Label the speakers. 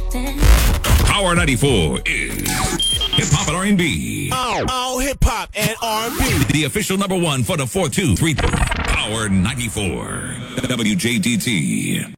Speaker 1: Power 94 is hip hop and R&B.
Speaker 2: All hip hop and R&B.
Speaker 1: The official number one for the 4-2-3 Power 94 WJDT.